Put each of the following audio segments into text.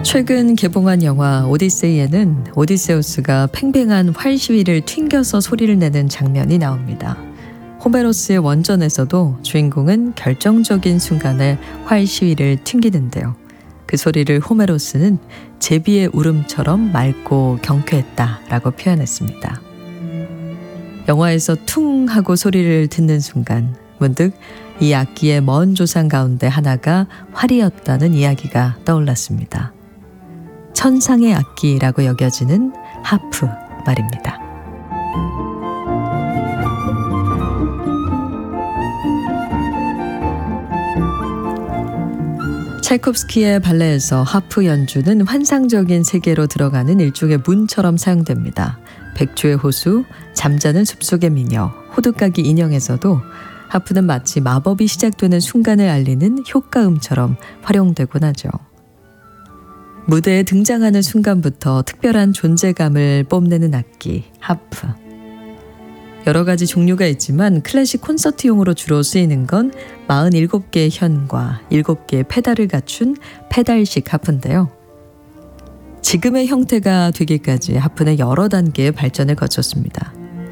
최근 개봉한 영화 오디세이에는 오디세우스가 팽팽한 활 시위를 튕겨서 소리를 내는 장면이 나옵니다. 호메로스의 원전에서도 주인공은 결정적인 순간에 활 시위를 튕기는데요. 그 소리를 호메로스는 제비의 울음처럼 맑고 경쾌했다라고 표현했습니다. 영화에서 퉁 하고 소리를 듣는 순간 문득 이 악기의 먼 조상 가운데 하나가 활이었다는 이야기가 떠올랐습니다. 천상의 악기라고 여겨지는 하프 말입니다. 차이콥스키의 발레에서 하프 연주는 환상적인 세계로 들어가는 일종의 문처럼 사용됩니다. 백조의 호수, 잠자는 숲속의 미녀, 호두까기 인형에서도 하프는 마치 마법이 시작되는 순간을 알리는 효과음처럼 활용되곤 하죠. 무대에 등장하는 순간부터 특별한 존재감을 뽐내는 악기, 하프. 여러 가지 종류가 있지만 클래식 콘서트용으로 주로 쓰이는 건 47개의 현과 7개의 페달을 갖춘 페달식 하프인데요. 지금의 형태가 되기까지 하프는 여러 단계의 발전을 거쳤습니다.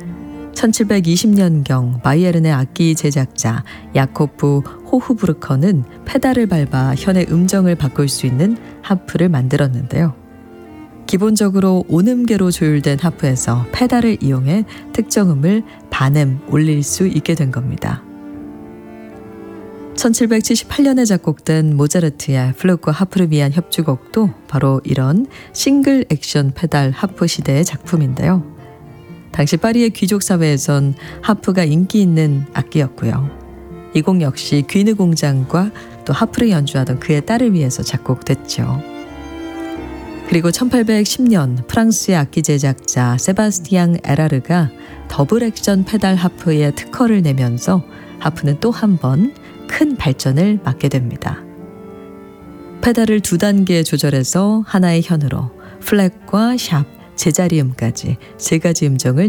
1720년경 바이에른의 악기 제작자 야코프 호흐브루커는 페달을 밟아 현의 음정을 바꿀 수 있는 하프를 만들었는데요. 기본적으로 온음계로 조율된 하프에서 페달을 이용해 특정 음을 반음 올릴 수 있게 된 겁니다. 1778년에 작곡된 모차르트의 플룻과 하프를 위한 협주곡도 바로 이런 싱글 액션 페달 하프 시대의 작품인데요. 당시 파리의 귀족 사회에선 하프가 인기 있는 악기였고요. 이 곡 역시 귀느 공장과 또 하프를 연주하던 그의 딸을 위해서 작곡됐죠. 그리고 1810년 프랑스의 악기 제작자 세바스티앙 에라르가 더블 액션 페달 하프의 특허를 내면서 하프는 또 한 번 큰 발전을 맞게 됩니다. 페달을 2단계 조절해서 하나의 현으로 플랫과 샵, 제자리음까지 3가지 음정을